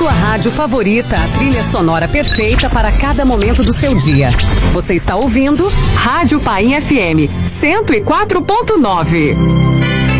sua rádio favorita, a trilha sonora perfeita para cada momento do seu dia. Você está ouvindo Rádio Paim FM 104.9.